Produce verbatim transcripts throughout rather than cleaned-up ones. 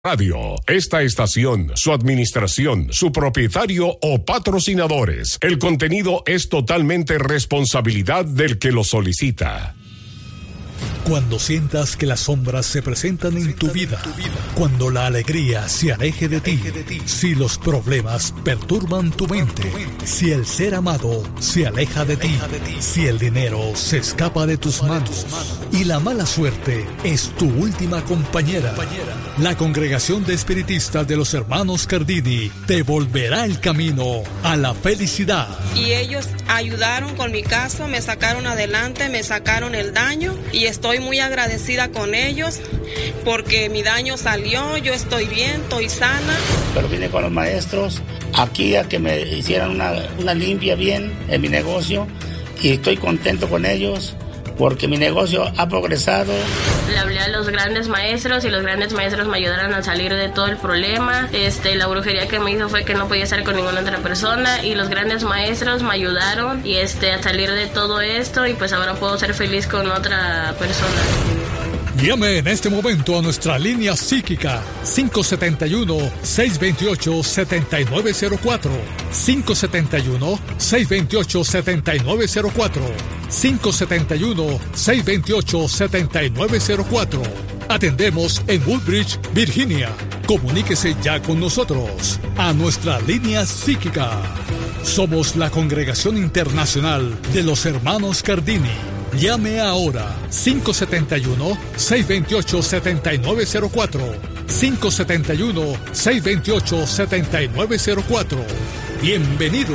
Radio, esta estación, su administración, su propietario o patrocinadores. El contenido es totalmente responsabilidad del que lo solicita. Cuando sientas que las sombras se presentan en tu vida, cuando la alegría se aleje de ti, si los problemas perturban tu mente, si el ser amado se aleja de ti, si el dinero se escapa de tus manos y la mala suerte es tu última compañera, la Congregación de Espiritistas de los Hermanos Cardini te volverá el camino a la felicidad. Y ellos ayudaron con mi caso, me sacaron adelante, me sacaron el daño y estoy muy agradecida con ellos porque mi daño salió, yo estoy bien, estoy sana. Pero vine con los maestros aquí a que me hicieran una, una limpia bien en mi negocio y estoy contento con ellos porque mi negocio ha progresado. Le hablé a los grandes maestros y los grandes maestros me ayudaron a salir de todo el problema. Este, la brujería que me hizo fue que no podía estar con ninguna otra persona y los grandes maestros me ayudaron y este, a salir de todo esto y pues ahora puedo ser feliz con otra persona. Llame en este momento a nuestra línea psíquica cinco siete uno, seis dos ocho, siete nueve cero cuatro, cinco siete uno, seis dos ocho, siete nueve cero cuatro, cinco siete uno, seis dos ocho, siete nueve cero cuatro. Atendemos en Woodbridge, Virginia. Comuníquese ya con nosotros a nuestra línea psíquica. Somos la Congregación Internacional de los Hermanos Cardini. Llame ahora cinco siete uno, seis dos ocho, siete nueve cero cuatro, cinco siete uno, seis dos ocho, siete nueve cero cuatro. Bienvenidos.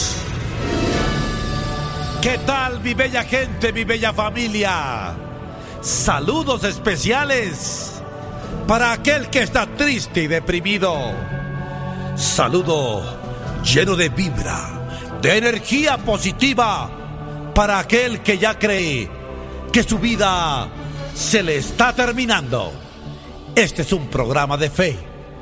¿Qué tal, mi bella gente, mi bella familia? Saludos especiales para aquel que está triste y deprimido. Saludo lleno de vibra, de energía positiva para aquel que ya cree que su vida se le está terminando. Este es un programa de fe.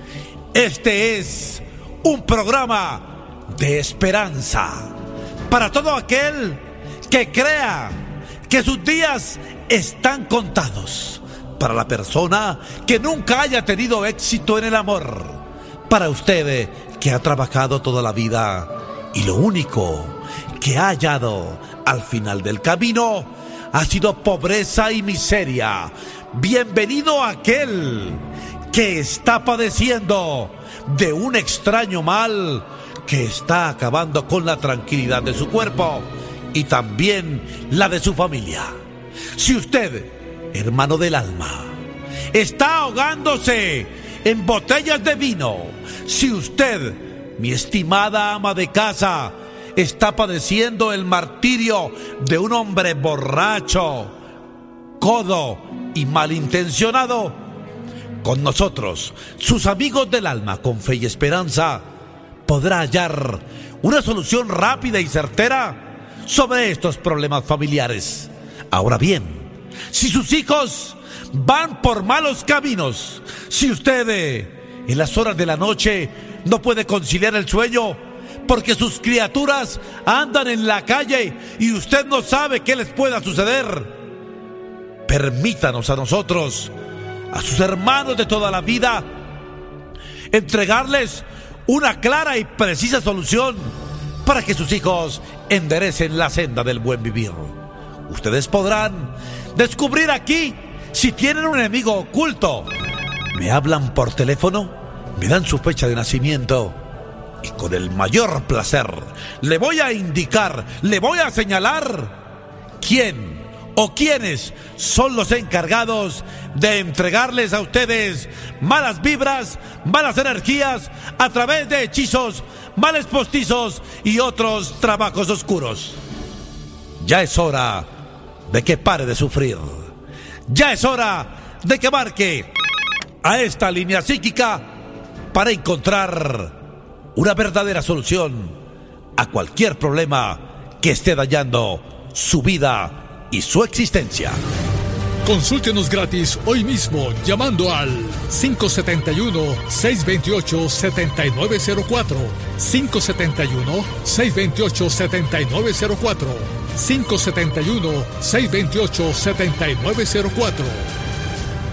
Este es un programa de esperanza para todo aquel que crea que sus días están contados. Para la persona que nunca haya tenido éxito en el amor. Para usted que ha trabajado toda la vida y lo único que ha hallado al final del camino ha sido pobreza y miseria. Bienvenido a aquel que está padeciendo de un extraño mal que está acabando con la tranquilidad de su cuerpo y también la de su familia. Si usted, hermano del alma, está ahogándose en botellas de vino, si usted, mi estimada ama de casa, está padeciendo el martirio de un hombre borracho, codo y malintencionado, con nosotros, sus amigos del alma con fe y esperanza, podrá hallar una solución rápida y certera sobre estos problemas familiares. Ahora bien, si sus hijos van por malos caminos, si usted eh, en las horas de la noche no puede conciliar el sueño porque sus criaturas andan en la calle y usted no sabe qué les pueda suceder, permítanos a nosotros, a sus hermanos de toda la vida, entregarles una clara y precisa solución para que sus hijos enderecen la senda del buen vivir. Ustedes podrán descubrir aquí si tienen un enemigo oculto. Me hablan por teléfono, me dan su fecha de nacimiento y con el mayor placer le voy a indicar, le voy a señalar quién o quiénes son los encargados de entregarles a ustedes malas vibras, malas energías a través de hechizos, males postizos y otros trabajos oscuros. Ya es hora de que pare de sufrir. Ya es hora de que marque a esta línea psíquica para encontrar una verdadera solución a cualquier problema que esté dañando su vida y su existencia. Consúltenos gratis hoy mismo llamando al cinco siete uno, seis dos ocho, siete nueve cero cuatro, cinco siete uno, seis dos ocho, siete nueve cero cuatro, cinco siete uno, seis dos ocho, siete nueve cero cuatro.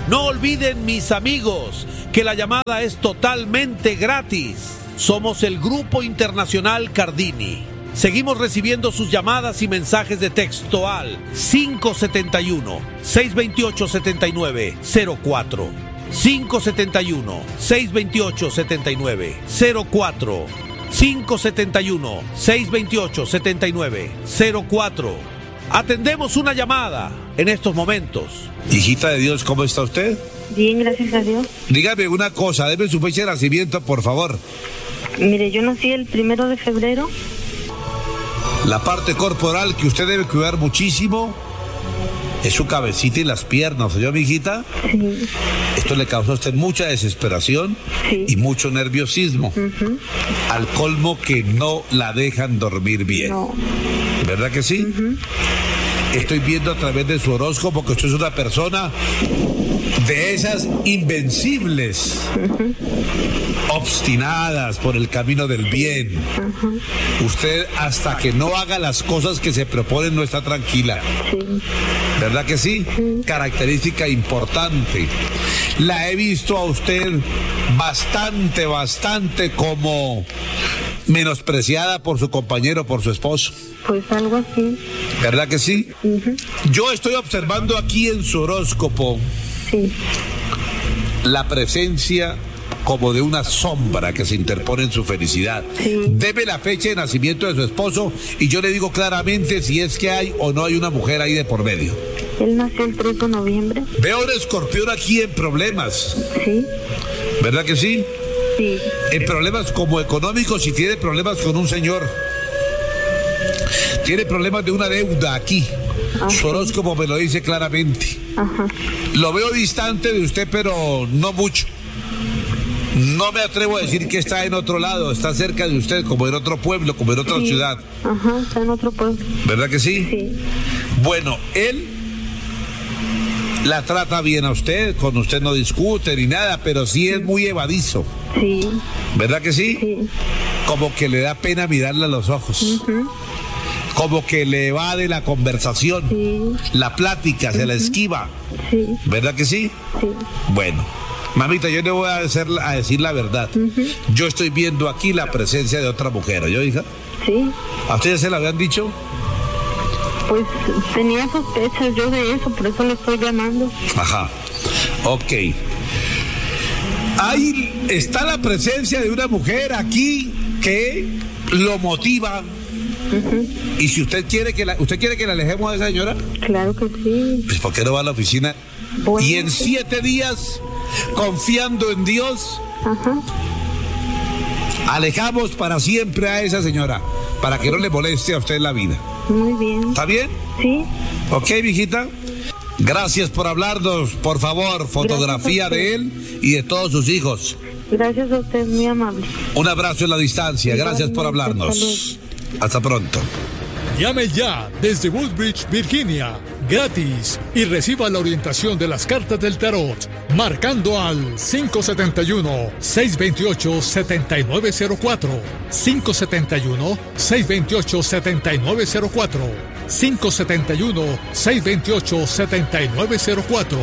No olviden, mis amigos, que la llamada es totalmente gratis. Somos el Grupo Internacional Cardini. Seguimos recibiendo sus llamadas y mensajes de texto al cinco siete uno, seis dos ocho, siete nueve cero cuatro. cinco siete uno, seis dos ocho, siete nueve cero cuatro. cinco siete uno, seis dos ocho, siete nueve cero cuatro. Atendemos una llamada en estos momentos. Hijita de Dios, ¿cómo está usted? Bien, gracias a Dios. Dígame una cosa, deme su fecha de nacimiento, por favor. Mire, yo nací el primero de febrero. La parte corporal que usted debe cuidar muchísimo es su cabecita y las piernas, ¿oyó, mi hijita? Sí. Esto le causa a usted mucha desesperación, sí, y mucho nerviosismo. Uh-huh. Al colmo que no la dejan dormir bien. No. ¿Verdad que sí? Uh-huh. Estoy viendo a través de su horóscopo que usted es una persona de esas invencibles, uh-huh, obstinadas por el camino del bien. Uh-huh. Usted, hasta que no haga las cosas que se proponen, no está tranquila. Sí. ¿Verdad que sí? Sí. Característica importante. La he visto a usted bastante, bastante como menospreciada por su compañero, por su esposo. Pues algo así. ¿Verdad que sí? Uh-huh. Yo estoy observando aquí en su horóscopo, sí, la presencia como de una sombra que se interpone en su felicidad. Sí. Deme la fecha de nacimiento de su esposo y yo le digo claramente si es que hay o no hay una mujer ahí de por medio. Él nació el tres de noviembre. Veo un escorpión aquí en problemas. Sí. ¿Verdad que sí? Sí. En problemas como económicos, y tiene problemas con un señor. Tiene problemas de una deuda aquí. Ah, su horóscopo me lo dice claramente. Ajá. Lo veo distante de usted, pero no mucho. No me atrevo a decir que está en otro lado, está cerca de usted, como en otro pueblo, como en otra sí. ciudad. Ajá, está en otro pueblo. ¿Verdad que sí? Sí. Bueno, él la trata bien a usted, con usted no discute ni nada, pero sí es muy evadizo. Sí. ¿Verdad que sí? Sí. Como que le da pena mirarle a los ojos. Uh-huh. Como que le evade la conversación, sí. la plática, uh-huh, se la esquiva. Sí. ¿Verdad que sí? Sí. Bueno, mamita, yo le voy a, hacer, a decir la verdad. Uh-huh. Yo estoy viendo aquí la presencia de otra mujer, ¿oyó, hija? Sí. ¿A usted ya se la habían dicho? Pues tenía sospechas yo de eso, por eso le estoy llamando. Ajá, ok. Ahí está la presencia de una mujer aquí que lo motiva. Uh-huh. Y si usted quiere que la, ¿usted quiere que la alejemos de esa señora? Claro que sí. Pues ¿por qué no va a la oficina? Bueno. Y en siete días, confiando en Dios, ajá, alejamos para siempre a esa señora, para que no le moleste a usted la vida. Muy bien. ¿Está bien? Sí. Ok, mijita. Gracias por hablarnos. Por favor, fotografía de él y de todos sus hijos. Gracias a usted, muy amable. Un abrazo en la distancia. Gracias por hablarnos. Hasta pronto. Llame ya desde Woodbridge, Virginia, gratis, y reciba la orientación de las cartas del tarot, marcando al cinco siete uno, seis dos ocho, siete nueve cero cuatro, cinco siete uno, seis dos ocho, siete nueve cero cuatro, cinco siete uno, seis dos ocho, siete nueve cero cuatro.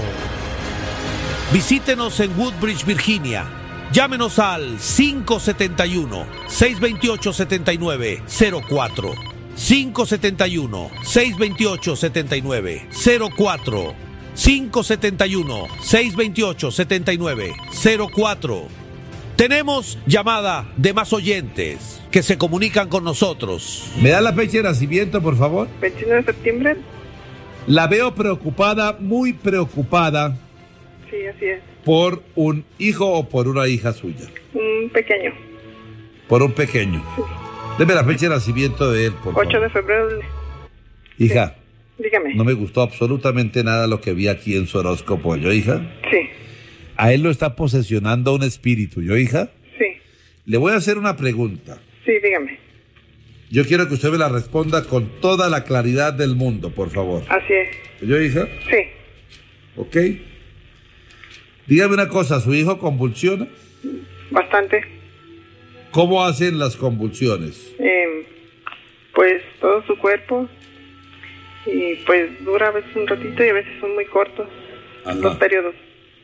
Visítenos en Woodbridge, Virginia. Llámenos al cinco siete uno, seis dos ocho, siete nueve cero cuatro, cinco siete uno, seis dos ocho, siete nueve cero cuatro, cinco siete uno, seis dos ocho, siete nueve cero cuatro. Tenemos llamada de más oyentes que se comunican con nosotros. ¿Me da la fecha de nacimiento, por favor? veintinueve de septiembre. La veo preocupada, muy preocupada. Sí, así es. ¿Por un hijo o por una hija suya? Un pequeño. Por un pequeño. Sí. Deme la fecha de nacimiento de él, por favor. ocho de febrero. Hija. Sí. Dígame. No me gustó absolutamente nada lo que vi aquí en su horóscopo, ¿yo, hija? Sí. A él lo está posesionando un espíritu, ¿yo, hija? Sí. Le voy a hacer una pregunta. Sí, dígame. Yo quiero que usted me la responda con toda la claridad del mundo, por favor. Así es. ¿Yo, hija? Sí. Ok. Dígame una cosa, ¿su hijo convulsiona? Bastante. ¿Cómo hacen las convulsiones? Eh, pues todo su cuerpo. Y pues dura a veces un ratito y a veces son muy cortos. Ajá. Los periodos.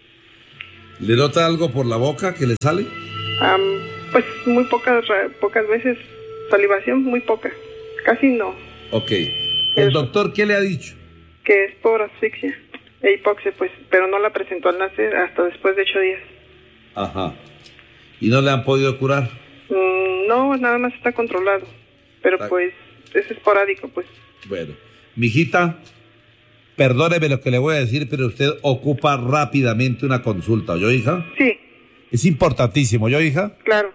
¿Le nota algo por la boca que le sale? Um, pues muy pocas, pocas veces. Salivación, muy poca. Casi no. Ok. ¿El doctor qué le ha dicho? Que es por asfixia e hipoxia, pues, pero no la presentó al nacer hasta después de ocho días. Ajá. ¿Y no le han podido curar? Mm, no, nada más está controlado. Pero ah. pues, es esporádico, pues. Bueno. Mijita, perdóneme lo que le voy a decir, pero usted ocupa rápidamente una consulta, ¿oyó, hija? Sí. Es importantísimo, ¿oyó, hija? Claro.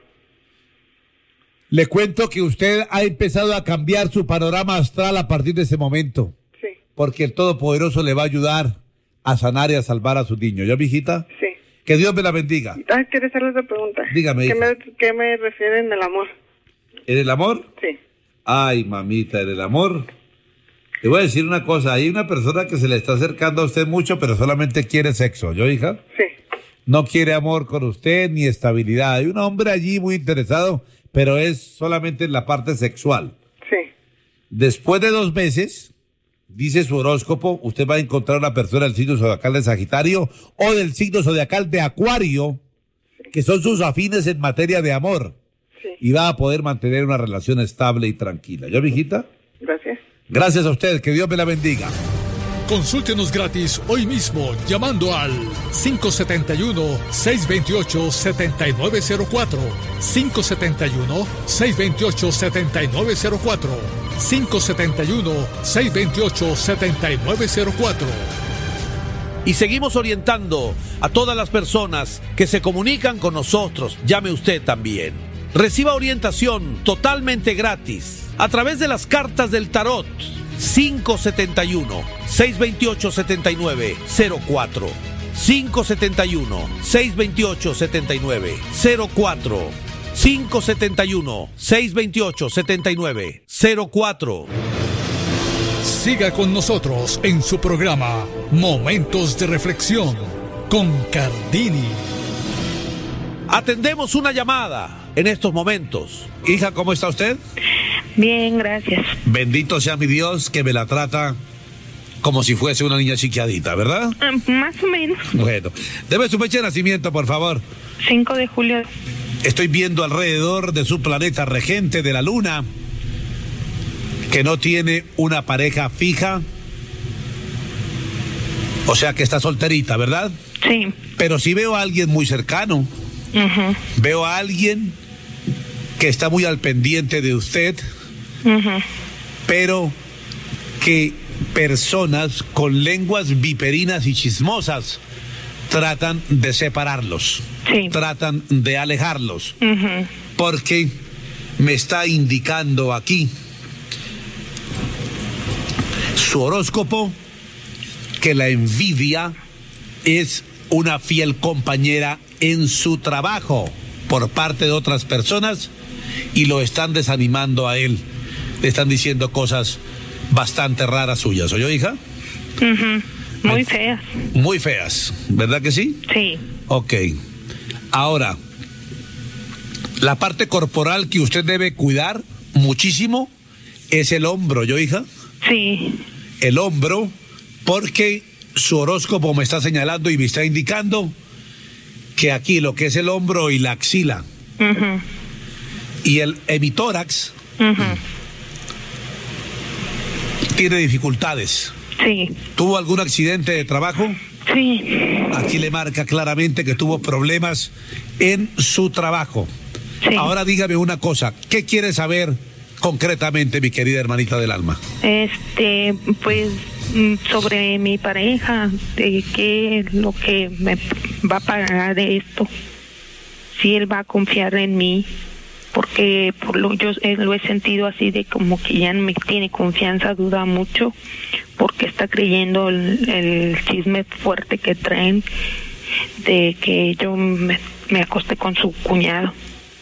Le cuento que usted ha empezado a cambiar su panorama astral a partir de ese momento. Sí. Porque el Todopoderoso le va a ayudar a sanar y a salvar a su niño. ¿Ya, mijita? Sí. Que Dios me la bendiga. Ah, ¿quieres hacerle otra pregunta? Dígame, ¿Qué hija. me, ¿Qué me refiere en el amor? ¿En el amor? Sí. Ay, mamita, en el amor. Le voy a decir una cosa. Hay una persona que se le está acercando a usted mucho, pero solamente quiere sexo. ¿Yo, hija? Sí. No quiere amor con usted ni estabilidad. Hay un hombre allí muy interesado, pero es solamente en la parte sexual. Sí. Después de dos meses, dice su horóscopo, usted va a encontrar una persona del signo zodiacal de Sagitario o del signo zodiacal de Acuario, sí, que son sus afines en materia de amor. Sí. Y va a poder mantener una relación estable y tranquila. ¿Ya, mijita? Gracias. Gracias a usted, que Dios me la bendiga. Consúltenos gratis hoy mismo llamando al cinco siete uno, seis dos ocho, siete nueve cero cuatro, cinco siete uno, seis dos ocho, siete nueve cero cuatro, cinco siete uno, seis dos ocho, siete nueve cero cuatro. Y seguimos orientando a todas las personas que se comunican con nosotros. Llame usted también. Reciba orientación totalmente gratis a través de las cartas del tarot. cinco siete uno, seis dos ocho, siete nueve cero cuatro, cinco siete uno, seis dos ocho, siete nueve cero cuatro, cinco siete uno, seis dos ocho, siete nueve cero cuatro. Siga con nosotros en su programa Momentos de Reflexión con Cardini. Atendemos una llamada en estos momentos. Hija, ¿cómo está usted? Bien, gracias. Bendito sea mi Dios que me la trata como si fuese una niña chiquiadita, ¿verdad? Uh, más o menos. Bueno, deme su fecha de nacimiento, por favor. cinco de julio. Estoy viendo alrededor de su planeta regente de la luna que no tiene una pareja fija. O sea que está solterita, ¿verdad? Sí. Pero sí veo a alguien muy cercano. Uh-huh. Veo a alguien que está muy al pendiente de usted. Uh-huh. Pero que personas con lenguas viperinas y chismosas tratan de separarlos. Sí. Tratan de alejarlos. Uh-huh. Porque me está indicando aquí su horóscopo que la envidia es una fiel compañera en su trabajo por parte de otras personas y lo están desanimando a él. Le están diciendo cosas bastante raras suyas. ¿Oyó, hija? Uh-huh. Muy feas. Muy feas, ¿verdad que sí? Sí. Ok. Ahora, la parte corporal que usted debe cuidar muchísimo es el hombro, ¿oyó, hija? Sí. El hombro, porque su horóscopo me está señalando y me está indicando que aquí lo que es el hombro y la axila uh-huh. y el hemitórax uh-huh. tiene dificultades. Sí. ¿Tuvo algún accidente de trabajo? Sí. Aquí le marca claramente que tuvo problemas en su trabajo. Sí. Ahora dígame una cosa, ¿qué quiere saber concretamente, mi querida hermanita del alma? Este, pues, sobre mi pareja, de qué es lo que me va a pagar de esto, si él va a confiar en mí, porque por lo yo eh, lo he sentido así de como que ya no me tiene confianza, duda mucho, porque está creyendo el, el chisme fuerte que traen de que yo me, me acosté con su cuñado.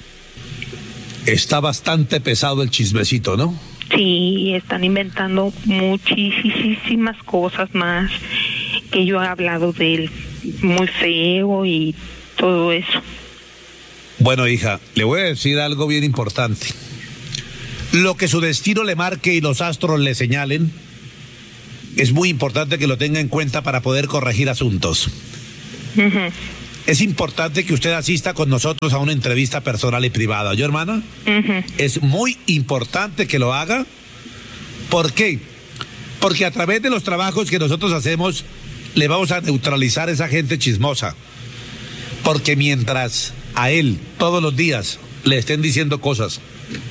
Está bastante pesado el chismecito, ¿no? Sí, están inventando muchísimas cosas más, que yo he hablado de él muy feo y todo eso. Bueno, hija, le voy a decir algo bien importante. Lo que su destino le marque y los astros le señalen, es muy importante que lo tenga en cuenta para poder corregir asuntos. Uh-huh. es importante que usted asista con nosotros a una entrevista personal y privada, ¿yo, hermana? Uh-huh. Es muy importante que lo haga. ¿Por qué? Porque a través de los trabajos que nosotros hacemos, le vamos a neutralizar a esa gente chismosa. Porque mientras a él todos los días le estén diciendo cosas,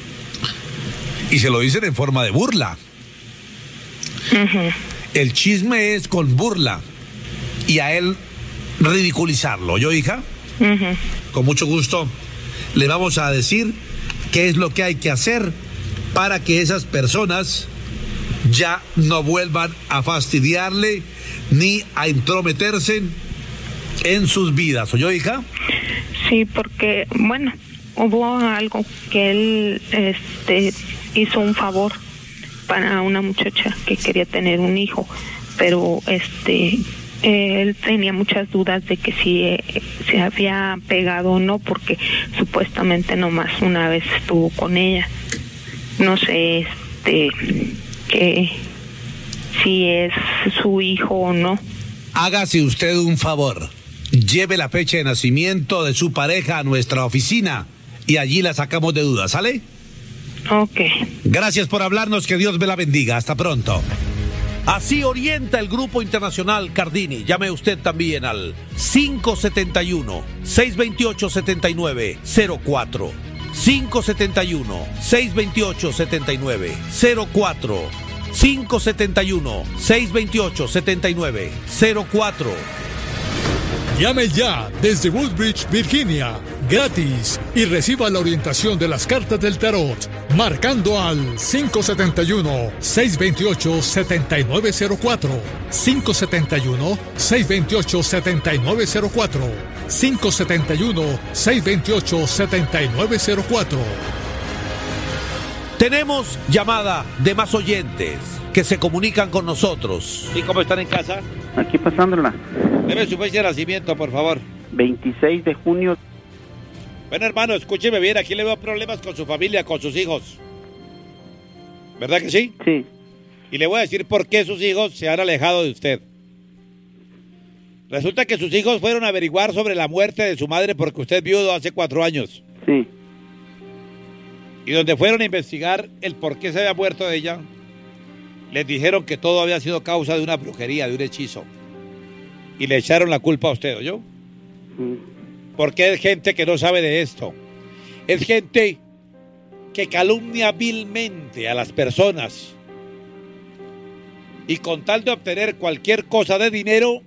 y se lo dicen en forma de burla, Uh-huh. el chisme es con burla, y a él ridiculizarlo, ¿yo, hija? Uh-huh. Con mucho gusto le vamos a decir qué es lo que hay que hacer para que esas personas ya no vuelvan a fastidiarle ni a intrometerse en sus vidas. ¿Oyó, hija? Sí, porque, bueno, hubo algo que él este, hizo un favor para una muchacha que quería tener un hijo, pero este él tenía muchas dudas de que si eh, se había pegado o no, porque supuestamente nomás una vez estuvo con ella. No sé este que si es su hijo o no. Hágase usted un favor, lleve la fecha de nacimiento de su pareja a nuestra oficina y allí la sacamos de dudas, ¿sale? Ok. Gracias por hablarnos, que Dios me la bendiga. Hasta pronto. Así orienta el Grupo Internacional Cardini. Llame usted también al cinco siete uno, seis dos ocho, siete nueve cero cuatro. cinco siete uno, seis dos ocho, siete nueve cero cuatro. cinco siete uno, seis dos ocho, siete nueve cero cuatro. Llame ya desde Woodbridge, Virginia, gratis, y reciba la orientación de las cartas del tarot, marcando al cinco siete uno, seis dos ocho, siete nueve cero cuatro, cinco siete uno, seis dos ocho, siete nueve cero cuatro, cinco siete uno, seis dos ocho, siete nueve cero cuatro. Tenemos llamada de más oyentes que se comunican con nosotros. ¿Y cómo están en casa? Aquí pasándola. Deme su fecha de nacimiento, por favor. veintiséis de junio. Bueno, hermano, escúcheme bien. Aquí le veo problemas con su familia, con sus hijos. ¿Verdad que sí? Sí. Y le voy a decir por qué sus hijos se han alejado de usted. Resulta que sus hijos fueron a averiguar sobre la muerte de su madre porque usted es viudo hace cuatro años. Sí. Y donde fueron a investigar el por qué se había muerto de ella, les dijeron que todo había sido causa de una brujería, de un hechizo. Y le echaron la culpa a usted, ¿oyó? Mm. Porque es gente que no sabe de esto. Es gente que calumnia vilmente a las personas. Y con tal de obtener cualquier cosa de dinero,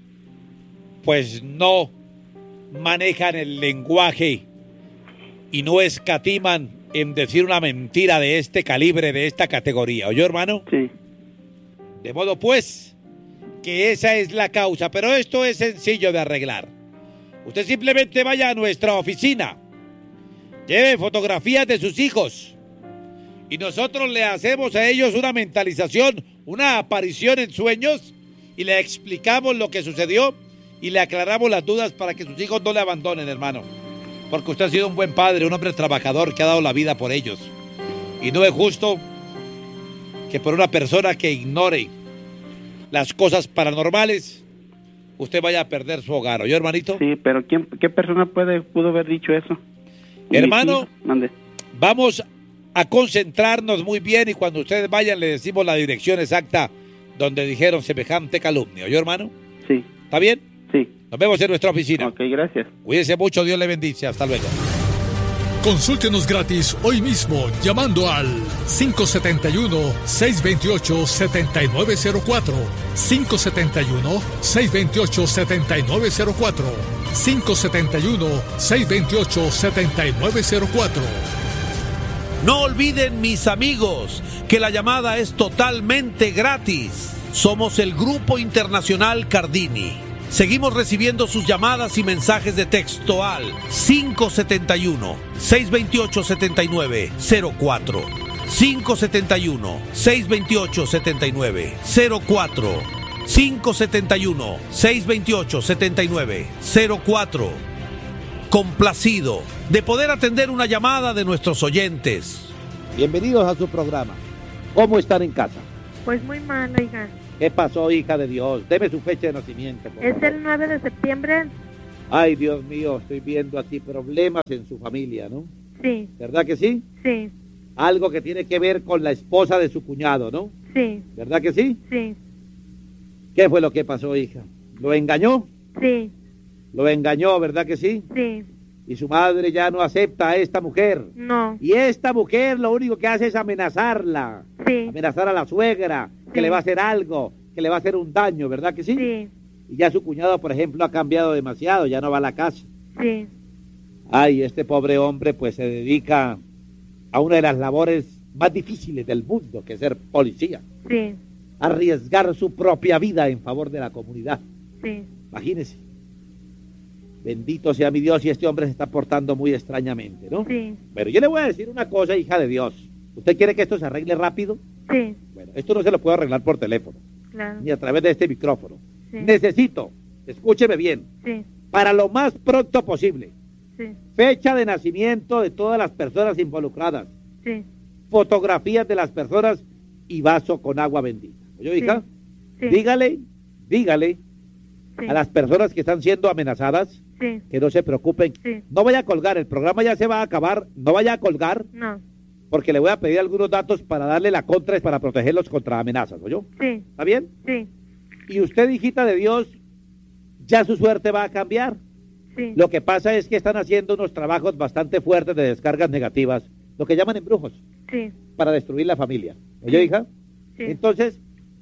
pues no manejan el lenguaje y no escatiman en decir una mentira de este calibre, de esta categoría. ¿Oyó, hermano? Sí. De modo, pues, que esa es la causa, pero esto es sencillo de arreglar. Usted simplemente vaya a nuestra oficina, lleve fotografías de sus hijos y nosotros le hacemos a ellos una mentalización, una aparición en sueños y le explicamos lo que sucedió y le aclaramos las dudas para que sus hijos no le abandonen, hermano. Porque usted ha sido un buen padre, un hombre trabajador que ha dado la vida por ellos. Y no es justo que por una persona que ignore las cosas paranormales, usted vaya a perder su hogar. ¿Oyó, hermanito? Sí, pero ¿quién, ¿qué persona puede, pudo haber dicho eso? Hermano, Mande. Vamos a concentrarnos muy bien y cuando ustedes vayan le decimos la dirección exacta donde dijeron semejante calumnia. ¿Oyó, hermano? Sí. ¿Está bien? Sí. Nos vemos en nuestra oficina. Ok, gracias. Cuídese mucho, Dios le bendice. Hasta luego. Consúltenos gratis hoy mismo llamando al cinco siete uno, seis dos ocho, siete nueve cero cuatro, cinco siete uno, seis dos ocho, siete nueve cero cuatro, cinco siete uno, seis dos ocho, siete nueve cero cuatro. No olviden, mis amigos, que la llamada es totalmente gratis. Somos el Grupo Internacional Cardini. Seguimos recibiendo sus llamadas y mensajes de texto al cinco siete uno, seis dos ocho, siete nueve cero cuatro, cinco siete uno, seis dos ocho, siete nueve cero cuatro, cinco siete uno, seis dos ocho, siete nueve cero cuatro. Complacido de poder atender una llamada de nuestros oyentes. Bienvenidos a su programa. ¿Cómo están en casa? Pues muy mal, oiga. ¿Qué pasó, hija de Dios? Deme su fecha de nacimiento. Es el nueve de septiembre Ay, Dios mío, estoy viendo aquí problemas en su familia, ¿no? Sí. ¿Verdad que sí? Sí. Algo que tiene que ver con la esposa de su cuñado, ¿no? Sí. ¿Verdad que sí? Sí. ¿Qué fue lo que pasó, hija? ¿Lo engañó? Sí. Lo engañó, ¿verdad que sí? Sí. Y su madre ya no acepta a esta mujer. No. Y esta mujer lo único que hace es amenazarla. Sí. Amenazar a la suegra, que Sí. le va a hacer algo, que le va a hacer un daño, ¿verdad que sí? Sí. Y ya su cuñado, por ejemplo, ha cambiado demasiado, ya no va a la casa. Sí. Ay, este pobre hombre pues se dedica a una de las labores más difíciles del mundo, que es ser policía. Sí. Arriesgar su propia vida en favor de la comunidad. Sí. Imagínese. Bendito sea mi Dios, y este hombre se está portando muy extrañamente, ¿no? Sí. Pero yo le voy a decir una cosa, hija de Dios. ¿Usted quiere que esto se arregle rápido? Sí. Bueno, esto no se lo puedo arreglar por teléfono, Claro. ni a través de este micrófono. Sí. Necesito, escúcheme bien, Sí. para lo más pronto posible, Sí. fecha de nacimiento de todas las personas involucradas, Sí. fotografías de las personas y vaso con agua bendita. ¿Oye, hija? Sí. Dígale, dígale Sí. a las personas que están siendo amenazadas Sí. que no se preocupen. Sí. No vaya a colgar, el programa ya se va a acabar, no vaya a colgar, No. porque le voy a pedir algunos datos para darle la contra, para protegerlos contra amenazas, ¿oyó? Sí. ¿Está bien? Sí. Y usted, hijita de Dios, ya su suerte va a cambiar. Sí. Lo que pasa es que están haciendo unos trabajos bastante fuertes de descargas negativas, lo que llaman embrujos, Sí. para destruir la familia. ¿Oye, hija? Sí. Entonces,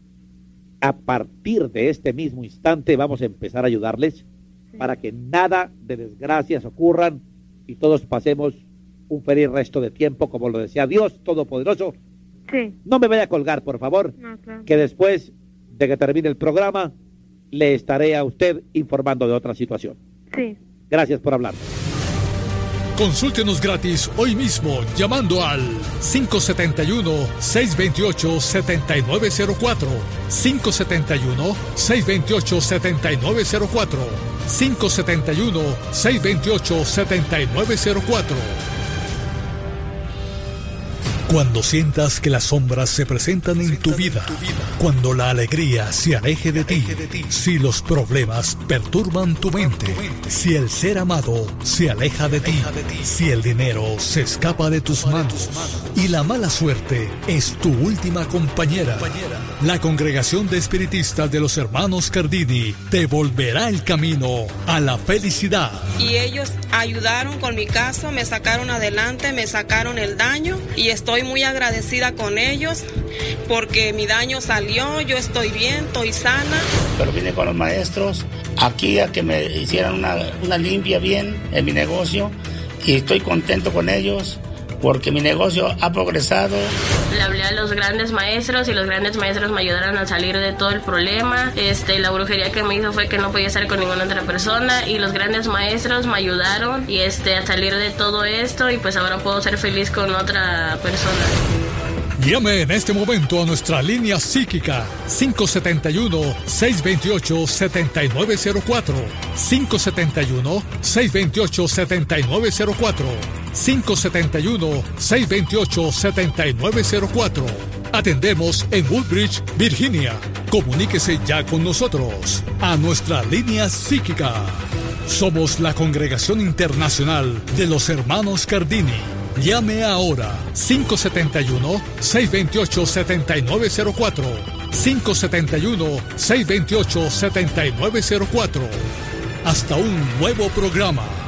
a partir de este mismo instante vamos a empezar a ayudarles para que nada de desgracias ocurran y todos pasemos un feliz resto de tiempo, como lo decía Dios Todopoderoso. Sí. No me vaya a colgar, por favor, No, claro. que después de que termine el programa le estaré a usted informando de otra situación. Sí. Gracias por hablar. Consúltenos gratis hoy mismo llamando al cinco siete uno, seis dos ocho, siete nueve cero cuatro, cinco siete uno, seis dos ocho, siete nueve cero cuatro, cinco siete uno, seis dos ocho, siete nueve cero cuatro. Cuando sientas que las sombras se presentan en tu vida, cuando la alegría se aleje de ti, si los problemas perturban tu mente, si el ser amado se aleja de ti, si el dinero se escapa de tus manos y la mala suerte es tu última compañera, la Congregación de Espiritistas de los Hermanos Cardini te volverá el camino a la felicidad. Y ellos ayudaron con mi caso, me sacaron adelante, me sacaron el daño y estoy muy agradecida con ellos porque mi daño salió, yo estoy bien, estoy sana. Pero vine con los maestros aquí a que me hicieran una, una limpia bien en mi negocio y estoy contento con ellos porque mi negocio ha progresado. Le hablé a los grandes maestros y los grandes maestros me ayudaron a salir de todo el problema. Este, la brujería que me hizo fue que no podía estar con ninguna otra persona y los grandes maestros me ayudaron y este, a salir de todo esto y pues ahora puedo ser feliz con otra persona. Llame en este momento a nuestra línea psíquica cinco siete uno, seis dos ocho, siete nueve cero cuatro, cinco siete uno, seis dos ocho, siete nueve cero cuatro, cinco siete uno, seis dos ocho, siete nueve cero cuatro. Atendemos en Woodbridge, Virginia. Comuníquese ya con nosotros a nuestra línea psíquica. Somos la Congregación Internacional de los Hermanos Cardini. Llame ahora cinco siete uno, seis dos ocho, siete nueve cero cuatro, cinco siete uno, seis dos ocho, siete nueve cero cuatro. Hasta un nuevo programa.